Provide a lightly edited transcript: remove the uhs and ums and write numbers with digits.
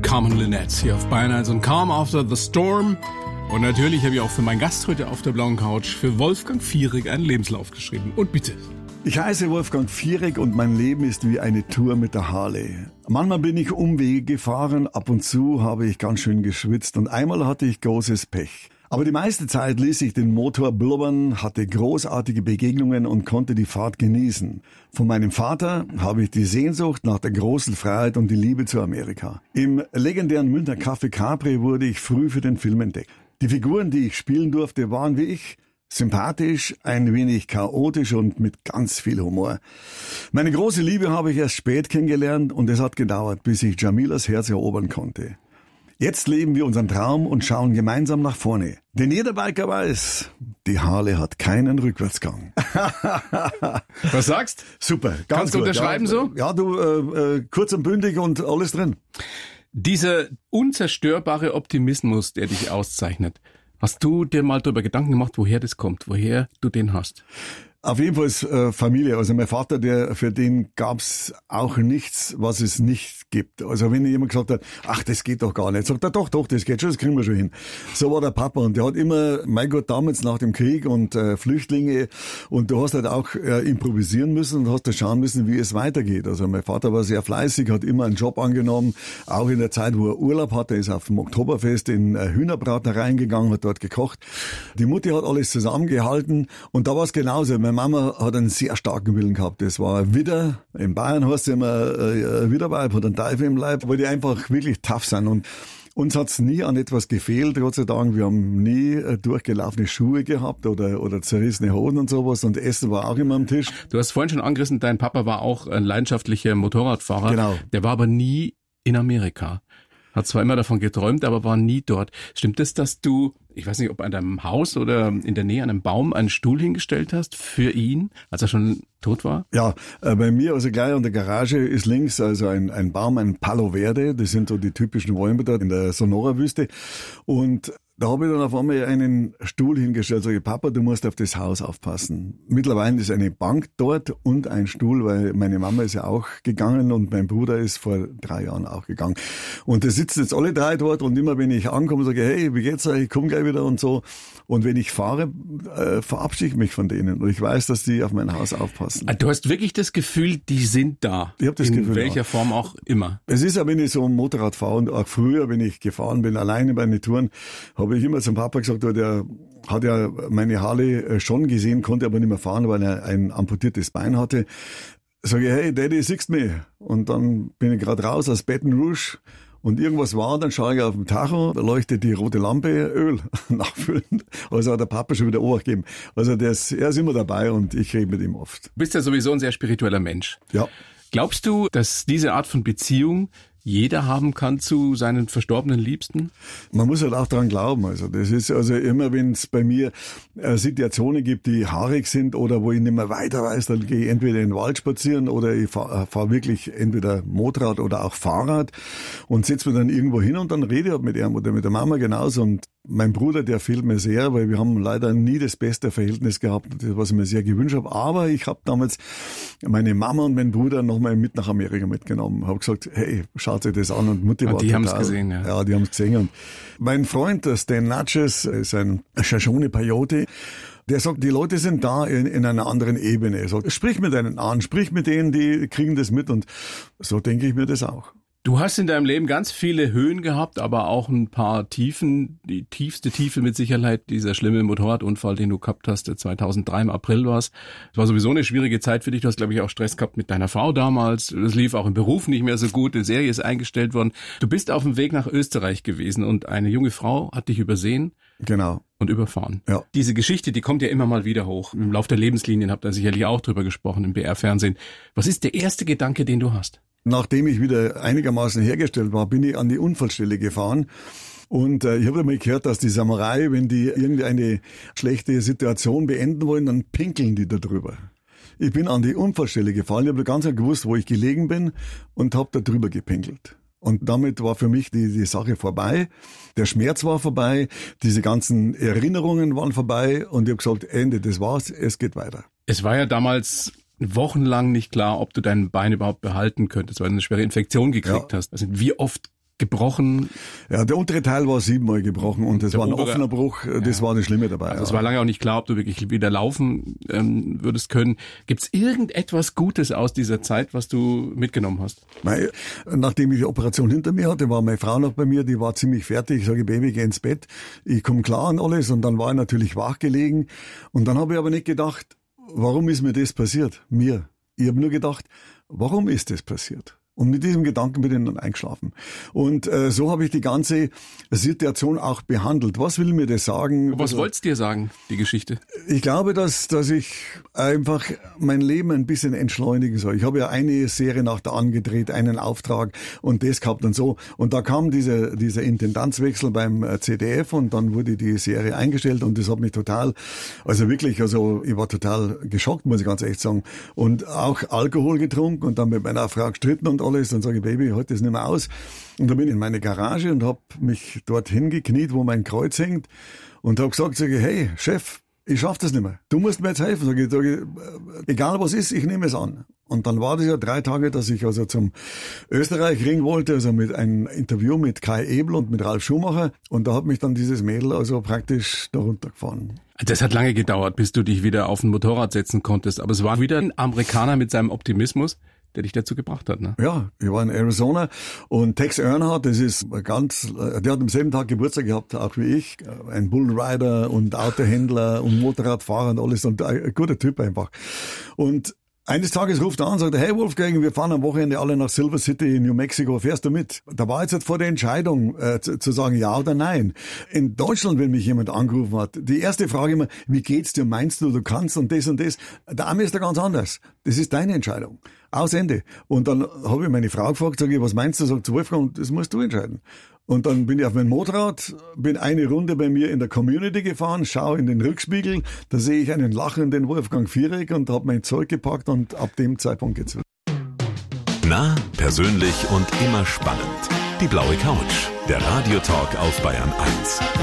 Carmen Linette hier auf Bayern 1 und Calm After the Storm. Und natürlich habe ich auch für meinen Gast heute auf der blauen Couch, für Wolfgang Fierig, einen Lebenslauf geschrieben. Und bitte. Ich heiße Wolfgang Fierig und mein Leben ist wie eine Tour mit der Harley. Manchmal bin ich Umwege gefahren, ab und zu habe ich ganz schön geschwitzt und einmal hatte ich großes Pech. Aber die meiste Zeit ließ ich den Motor blubbern, hatte großartige Begegnungen und konnte die Fahrt genießen. Von meinem Vater habe ich die Sehnsucht nach der großen Freiheit und die Liebe zu Amerika. Im legendären Münchner Café Capri wurde ich früh für den Film entdeckt. Die Figuren, die ich spielen durfte, waren wie ich, sympathisch, ein wenig chaotisch und mit ganz viel Humor. Meine große Liebe habe ich erst spät kennengelernt und es hat gedauert, bis ich Jamilas Herz erobern konnte. Jetzt leben wir unseren Traum und schauen gemeinsam nach vorne. Denn jeder Biker weiß, die Harley hat keinen Rückwärtsgang. Was sagst? Super. Ganz Kannst du gut. unterschreiben ja, so? Ja, du, kurz und bündig und alles drin. Dieser unzerstörbare Optimismus, der dich auszeichnet, hast du dir mal darüber Gedanken gemacht, woher das kommt, woher du den hast? Auf jeden Fall ist Familie. Also mein Vater, für den gab's auch nichts, was es nicht gibt. Also wenn jemand gesagt hat, ach, das geht doch gar nicht, sagt er, doch, das geht schon, das kriegen wir schon hin. So war der Papa und der hat immer, mein Gott, damals nach dem Krieg und Flüchtlinge und du hast halt auch improvisieren müssen und hast da schauen müssen, wie es weitergeht. Also mein Vater war sehr fleißig, hat immer einen Job angenommen, auch in der Zeit, wo er Urlaub hatte, ist auf dem Oktoberfest in Hühnerbratereien gegangen, hat dort gekocht. Die Mutti hat alles zusammengehalten und da war es genauso. Meine Mama hat einen sehr starken Willen gehabt. Das war Widder. In Bayern heißt es immer Widderweib, hat einen Teufel im Leib, weil die einfach wirklich tough sind. Und uns hat's nie an etwas gefehlt, Gott sei Dank. Wir haben nie durchgelaufene Schuhe gehabt oder zerrissene Hosen und sowas. Und Essen war auch immer am Tisch. Du hast vorhin schon angerissen, dein Papa war auch ein leidenschaftlicher Motorradfahrer. Genau. Der war aber nie in Amerika. Hat zwar immer davon geträumt, aber war nie dort. Stimmt es, dass du, ich weiß nicht, ob an deinem Haus oder in der Nähe an einem Baum einen Stuhl hingestellt hast für ihn, als er schon tot war? Ja, bei mir, also gleich an der Garage ist links also ein Baum, ein Palo Verde. Das sind so die typischen Bäume dort in der Sonora-Wüste. Und da habe ich dann auf einmal einen Stuhl hingestellt. Sage, Papa, du musst auf das Haus aufpassen. Mittlerweile ist eine Bank dort und ein Stuhl, weil meine Mama ist ja auch gegangen und mein Bruder ist vor 3 Jahren auch gegangen. Und da sitzen jetzt alle 3 dort und immer wenn ich ankomme, sage ich, hey, wie geht's euch? Ich komme gleich wieder und so. Und wenn ich fahre, verabschiede ich mich von denen. Und ich weiß, dass die auf mein Haus aufpassen. Du hast wirklich das Gefühl, die sind da. Ich habe das Gefühl. In welcher Form auch immer. Es ist ja, wenn ich so ein Motorrad fahre und auch früher, wenn ich gefahren bin, alleine bei den Touren, habe ich immer zum Papa gesagt, der hat ja meine Harley schon gesehen, konnte aber nicht mehr fahren, weil er ein amputiertes Bein hatte. Sag ich, hey Daddy, siehst du mich? Und dann bin ich gerade raus aus Baton Rouge und irgendwas war, dann schaue ich auf dem Tacho, da leuchtet die rote Lampe, Öl nachfüllen. Also hat der Papa schon wieder Obacht gegeben. Also er ist immer dabei und ich rede mit ihm oft. Du bist ja sowieso ein sehr spiritueller Mensch. Ja. Glaubst du, dass diese Art von Beziehung jeder haben kann zu seinen verstorbenen Liebsten? Man muss halt auch dran glauben. Also das ist also immer, wenn es bei mir Situationen gibt, die haarig sind oder wo ich nicht mehr weiter weiß, dann gehe ich entweder in den Wald spazieren oder ich fahr wirklich entweder Motorrad oder auch Fahrrad und setze mich dann irgendwo hin und dann rede ich halt mit ihm oder mit der Mama genauso. Und mein Bruder, der fehlt mir sehr, weil wir haben leider nie das beste Verhältnis gehabt, was ich mir sehr gewünscht habe. Aber ich habe damals meine Mama und meinen Bruder nochmal mit nach Amerika mitgenommen. Habe gesagt, hey, schaut euch das an. Und Mutti war die haben es gesehen, ja. Ja, die haben es gesehen. Und mein Freund, der Stan Natchez, ist ein Shoshone Peyote. Der sagt, die Leute sind da in einer anderen Ebene. Er sagt, sprich mit denen an, sprich mit denen, die kriegen das mit. Und so denke ich mir das auch. Du hast in deinem Leben ganz viele Höhen gehabt, aber auch ein paar Tiefen. Die tiefste Tiefe mit Sicherheit, dieser schlimme Motorradunfall, den du gehabt hast, der 2003 im April war's. Es war sowieso eine schwierige Zeit für dich. Du hast, glaube ich, auch Stress gehabt mit deiner Frau damals. Es lief auch im Beruf nicht mehr so gut. Die Serie ist eingestellt worden. Du bist auf dem Weg nach Österreich gewesen und eine junge Frau hat dich übersehen. Genau. Und überfahren. Ja. Diese Geschichte, die kommt ja immer mal wieder hoch. Im Lauf der Lebenslinien habt ihr sicherlich auch drüber gesprochen im BR-Fernsehen. Was ist der erste Gedanke, den du hast? Nachdem ich wieder einigermaßen hergestellt war, bin ich an die Unfallstelle gefahren. Und ich habe mal gehört, dass die Samurai, wenn die irgendeine schlechte Situation beenden wollen, dann pinkeln die da drüber. Ich bin an die Unfallstelle gefahren, ich habe ganz genau gewusst, wo ich gelegen bin und habe da drüber gepinkelt. Und damit war für mich die Sache vorbei. Der Schmerz war vorbei, diese ganzen Erinnerungen waren vorbei und ich habe gesagt, Ende, das war's, es geht weiter. Es war ja damals wochenlang nicht klar, ob du dein Bein überhaupt behalten könntest, weil du eine schwere Infektion gekriegt hast. Also wie oft gebrochen? Ja, der untere Teil war 7-mal gebrochen und das war ein offener Bruch, das war das Schlimme dabei. Also es war lange auch nicht klar, ob du wirklich wieder laufen würdest können. Gibt's irgendetwas Gutes aus dieser Zeit, was du mitgenommen hast? Nachdem ich die Operation hinter mir hatte, war meine Frau noch bei mir, die war ziemlich fertig. Ich sage, Baby, geh ins Bett, ich komme klar an alles. Und dann war ich natürlich wach gelegen. Und dann habe ich aber nicht gedacht, warum ist mir das passiert? Mir. Ich habe nur gedacht, warum ist das passiert? Und mit diesem Gedanken bin ich dann eingeschlafen. Und so habe ich die ganze Situation auch behandelt. Was will mir das sagen? Was wollt's dir sagen, die Geschichte? Ich glaube, dass ich einfach mein Leben ein bisschen entschleunigen soll. Ich habe ja eine Serie nach der angedreht, einen Auftrag und das gehabt und so. Und da kam dieser Intendanzwechsel beim ZDF und dann wurde die Serie eingestellt und das hat mich total, ich war total geschockt, muss ich ganz ehrlich sagen. Und auch Alkohol getrunken und dann mit meiner Frau gestritten und alles. Dann sage ich, Baby, ich halte das nicht mehr aus. Und dann bin ich in meine Garage und habe mich dorthin gekniet, wo mein Kreuz hängt und habe gesagt, hey, Chef, ich schaff das nicht mehr. Du musst mir jetzt helfen. Sag ich, egal was ist, ich nehme es an. Und dann war das ja 3 Tage, dass ich also zum Österreich-Ring wollte, also mit einem Interview mit Kai Ebel und mit Ralf Schumacher. Und da hat mich dann dieses Mädel also praktisch da runtergefahren. Das hat lange gedauert, bis du dich wieder auf ein Motorrad setzen konntest. Aber es war wieder ein Amerikaner mit seinem Optimismus, der dich dazu gebracht hat, ne? Ja, ich war in Arizona und Tex Earnhardt, der hat am selben Tag Geburtstag gehabt, auch wie ich, ein Bullrider und Autohändler und Motorradfahrer und alles und ein guter Typ einfach. Und eines Tages ruft er an und sagt, hey Wolfgang, wir fahren am Wochenende alle nach Silver City in New Mexico, fährst du mit? Da war jetzt vor der Entscheidung zu sagen ja oder nein. In Deutschland, wenn mich jemand angerufen hat, die erste Frage immer, wie geht's dir, meinst du kannst und das und das? Der Ami ist da ganz anders. Das ist deine Entscheidung. Aus Ende. Und dann habe ich meine Frau gefragt, sage ich, was meinst du? Sagt Wolfgang, das musst du entscheiden. Und dann bin ich auf mein Motorrad, bin eine Runde bei mir in der Community gefahren, schaue in den Rückspiegel, da sehe ich einen lachenden Wolfgang Viereck und habe mein Zeug gepackt und ab dem Zeitpunkt geht's wieder. Nah, persönlich und immer spannend. Die blaue Couch, der Radiotalk auf Bayern 1.